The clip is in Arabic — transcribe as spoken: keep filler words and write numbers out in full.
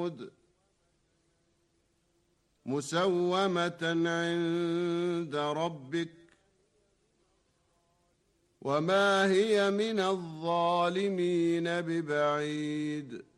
وثمود مسومة عند ربك وما هي من الظالمين ببعيد